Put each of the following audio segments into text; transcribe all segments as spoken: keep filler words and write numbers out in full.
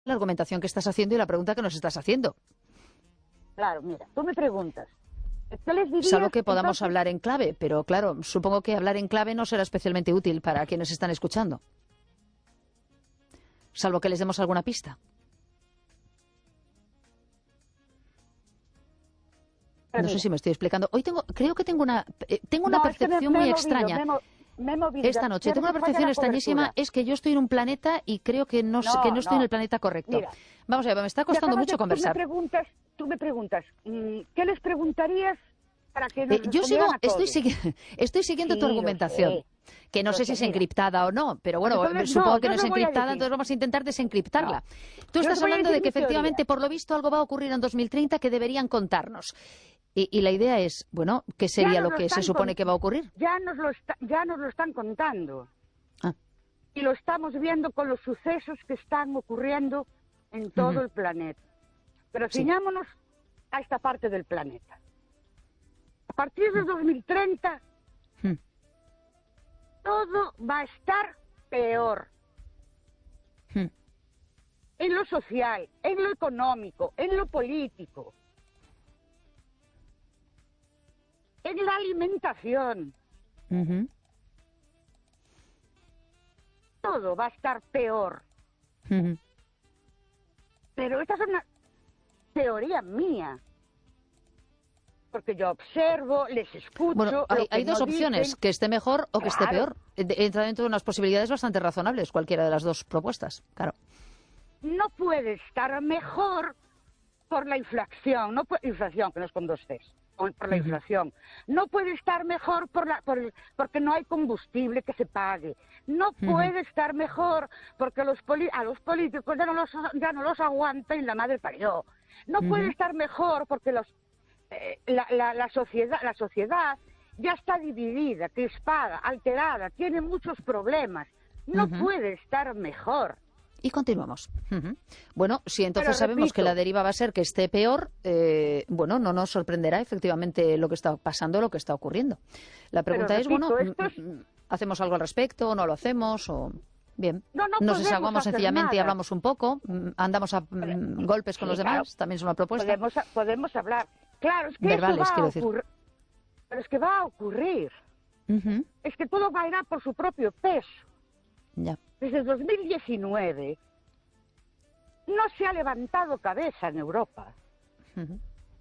la argumentación que estás haciendo y la pregunta que nos estás haciendo. Claro, mira, tú me preguntas, ¿qué les dirías? Salvo que podamos entonces? hablar en clave, pero claro, supongo que hablar en clave no será especialmente útil para quienes están escuchando. Salvo que les demos alguna pista. Pero No mira, sé si me estoy explicando. Hoy tengo, creo que tengo una, eh, tengo una no, es que me- percepción me he muy movido, extraña. me he mo- me he movido, Esta ya- noche ya tengo me una falla percepción la extrañísima, cobertura. es que yo estoy en un planeta y creo que no, sé- No, que no estoy en no. el planeta correcto. Mira, Vamos a ver, me está me costando acabas mucho de- conversar. Tú me preguntas, tú me preguntas, mm, ¿qué les preguntarías para que nos Eh, yo respondieran sigo, a estoy, todos? segui- estoy siguiendo tu Sí, lo argumentación. sé, Que no lo sé si sé, es mira. encriptada o no, pero Pues bueno, entonces, supongo no, que yo no es os lo voy a encriptada, decir. entonces vamos a intentar desencriptarla. Tú Yo os estás voy a hablando de decir que mi teoría. efectivamente, por lo visto, algo va a ocurrir en dos mil treinta que deberían contarnos. Y, y la idea es, bueno, ¿qué Ya sería nos lo que se están supone con- que va a ocurrir? Ya nos lo, está- ya nos lo están contando. Ah, Y lo estamos viendo con los sucesos que están ocurriendo en todo Ujú. el planeta. Pero Sí. ciñámonos a esta parte del planeta. A partir del dos mil treinta, hmm, todo va a estar peor. hmm, En lo social, en lo económico, en lo político, en la alimentación. ujú, Todo va a estar peor. ujú. Pero esta es una teoría mía. Porque yo observo, les escucho. Bueno, hay, lo que hay dos no opciones, dicen. que esté mejor o que esté Claro. peor. Eh, de- Entra dentro de unas posibilidades bastante razonables, cualquiera de las dos propuestas, claro. No puede estar mejor por la inflación, no puede, inflación, que no es con dos Cs, por por la Ujú. inflación. No puede estar mejor por la, por el- porque no hay combustible que se pague. No Ujú. puede estar mejor porque los poli- a los políticos ya no los, ya no los aguantan y la madre parió. No puede Ujú. estar mejor porque los, eh, la, la, la sociedad, la sociedad ya está dividida, crispada, alterada, tiene muchos problemas. No Ujú. puede estar mejor. Y continuamos. Ujú. Bueno, si entonces Pero sabemos repito, que la deriva va a ser que esté peor, eh, bueno, no nos sorprenderá efectivamente lo que está pasando, lo que está ocurriendo. La Pero pregunta es, repito, bueno, esto es- mm, mm, ¿hacemos algo al respecto o no lo hacemos? O... Bien, No, no nos podemos desahogamos hacer sencillamente y nada. hablamos un poco, mm, andamos a mm, golpes con Sí, los claro. demás, también es una propuesta. Podemos, podemos hablar. Claro, es que Verbales, eso va quiero a decir. ocurrir. Pero es que va a ocurrir. Ujú. Es que todo va a ir a por su propio peso. Ya. Desde el dos mil diecinueve no se ha levantado cabeza en Europa, Ujú.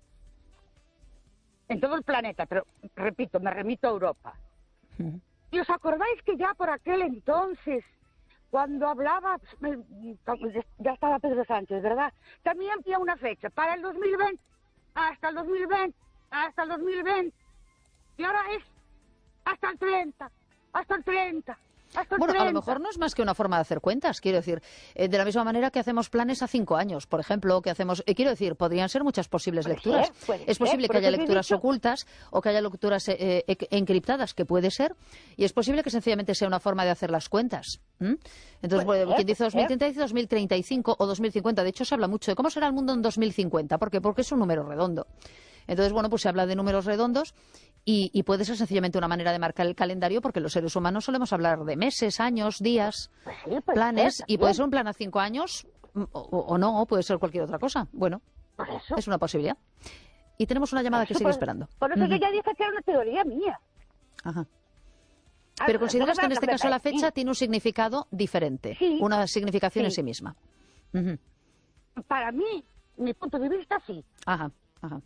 en todo el planeta, pero repito, me remito a Europa. Ujú. ¿Y os acordáis que ya por aquel entonces, cuando hablaba, ya estaba Pedro Sánchez, ¿verdad? También había una fecha, para el dos mil veinte, hasta el dos mil veinte, hasta el dos mil veinte, y ahora es hasta el treinta, hasta el treinta, hasta el Bueno, a lo treinta. mejor no es más que una forma de hacer cuentas, quiero decir, eh, de la misma manera que hacemos planes a cinco años, por ejemplo, que hacemos, eh, quiero decir, podrían ser muchas posibles Puede lecturas. ser, puede Es ser, posible por que haya eso te he lecturas dicho- ocultas o que haya lecturas eh, eh, encriptadas, que puede ser, y es posible que sencillamente sea una forma de hacer las cuentas. ¿m? Entonces, Puede bueno, ser, quien dice puede dos mil ser. treinta dice dos mil treinta y cinco o dos mil cincuenta. De hecho, se habla mucho de cómo será el mundo en dos mil cincuenta. ¿Por qué? Porque es un número redondo. Entonces, bueno, pues se habla de números redondos y, y puede ser sencillamente una manera de marcar el calendario porque los seres humanos solemos hablar de meses, años, días, Pues sí, puede planes, ser, y puede también. ser un plan a cinco años o, o- o no, o puede ser cualquier otra cosa. Bueno, Por eso. es una posibilidad. Y tenemos una llamada que Eso, sigue por- esperando. Por eso Ujú. yo ya dije que era una teoría mía. Ajá. Ah, Pero consideras no que en me este hablas caso de la país. fecha tiene un significado diferente, Sí. una significación en Sí. sí misma. Ujú. Para mí, mi punto de vista, sí. Ajá, ajá.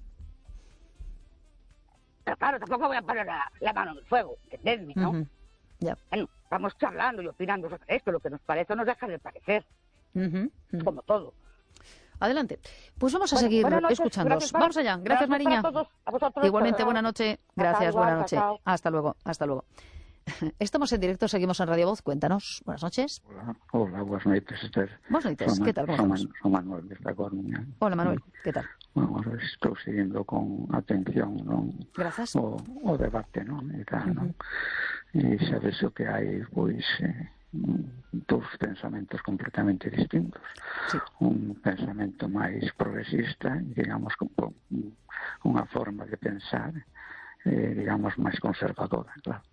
Pero claro, tampoco voy a poner la, la mano en el fuego, entendedme, ¿no? Ujú. Ya. Bueno, vamos charlando y opinando sobre esto. Lo que nos parece nos deja de parecer, Ujú, ujú. como todo. Adelante. Pues vamos a Bueno, seguir buenas noches, escuchándoos. gracias, Mar- Vamos allá. Gracias, buenas noches Mariña. para todos, a vosotros, Igualmente, chao. buena noche. Chao, Gracias, igual, buena noche. chao, chao. Hasta luego, hasta luego. Estamos en directo, seguimos en Radio Voz. Cuéntanos. Buenas noches. Hola, hola, boas noites, Esther. Buenas noites, Son que tal, Man- como son, estamos? Man- son Manuel desde a Coruña. Hola, Manuel. ¿Qué tal? Bueno, ahora estou seguindo con atención non? Gracias. o, o debate, non? E tal, non? E sabes o que hai, pois, eh, dous pensamentos completamente distintos. Sí. Un pensamento máis progresista, digamos, como unha forma de pensar, eh, digamos, máis conservadora, claro.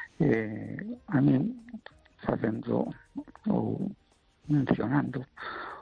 Eh, a mí, facendo ou mencionando